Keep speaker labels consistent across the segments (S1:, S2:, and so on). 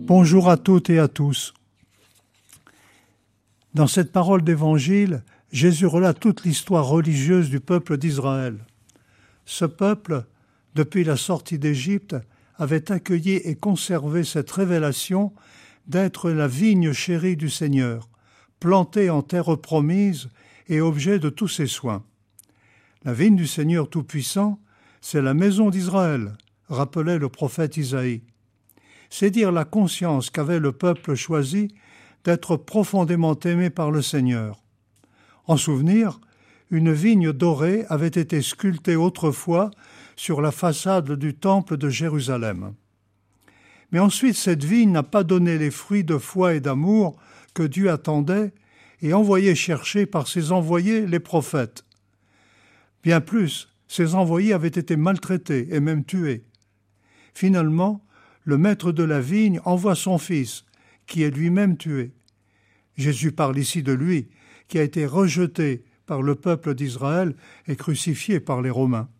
S1: Bonjour à toutes et à tous. Dans cette parole d'évangile, Jésus relate toute l'histoire religieuse du peuple d'Israël. Ce peuple, depuis la sortie d'Égypte, avait accueilli et conservé cette révélation d'être la vigne chérie du Seigneur, plantée en terre promise et objet de tous ses soins. La vigne du Seigneur Tout-Puissant, c'est la maison d'Israël, rappelait le prophète Isaïe. C'est dire la conscience qu'avait le peuple choisi d'être profondément aimé par le Seigneur. En souvenir, une vigne dorée avait été sculptée autrefois sur la façade du temple de Jérusalem. Mais ensuite, cette vigne n'a pas donné les fruits de foi et d'amour que Dieu attendait et envoyait chercher par ses envoyés, les prophètes. Bien plus, ces envoyés avaient été maltraités et même tués. Finalement, le maître de la vigne envoie son fils, qui est lui-même tué. Jésus parle ici de lui, qui a été rejeté par le peuple d'Israël et crucifié par les Romains.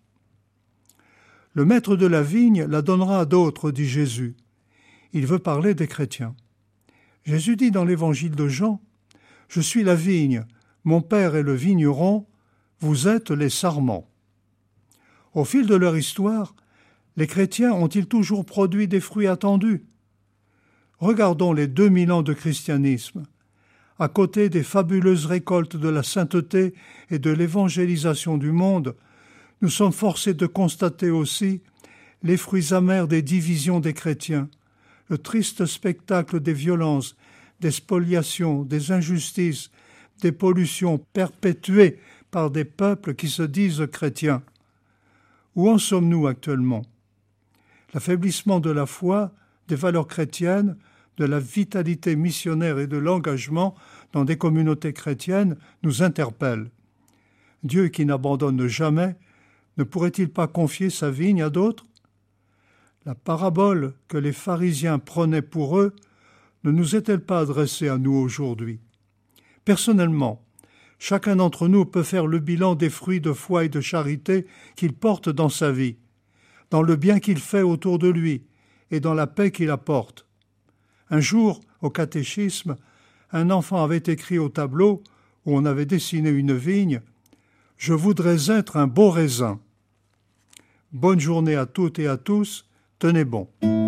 S1: Le maître de la vigne la donnera à d'autres, dit Jésus. Il veut parler des chrétiens. Jésus dit dans l'évangile de Jean, « Je suis la vigne, mon Père est le vigneron, vous êtes les sarments. » Au fil de leur histoire, les chrétiens ont-ils toujours produit des fruits attendus ? Regardons les 2000 ans de christianisme. À côté des fabuleuses récoltes de la sainteté et de l'évangélisation du monde, nous sommes forcés de constater aussi les fruits amers des divisions des chrétiens, le triste spectacle des violences, des spoliations, des injustices, des pollutions perpétuées par des peuples qui se disent chrétiens. Où en sommes-nous actuellement ? L'affaiblissement de la foi, des valeurs chrétiennes, de la vitalité missionnaire et de l'engagement dans des communautés chrétiennes nous interpelle. Dieu qui n'abandonne jamais, ne pourrait-il pas confier sa vigne à d'autres ? La parabole que les pharisiens prenaient pour eux ne nous est-elle pas adressée à nous aujourd'hui ? Personnellement, chacun d'entre nous peut faire le bilan des fruits de foi et de charité qu'il porte dans sa vie, dans le bien qu'il fait autour de lui et dans la paix qu'il apporte. Un jour, au catéchisme, un enfant avait écrit au tableau où on avait dessiné une vigne « Je voudrais être un beau raisin ». Bonne journée à toutes et à tous, tenez bon.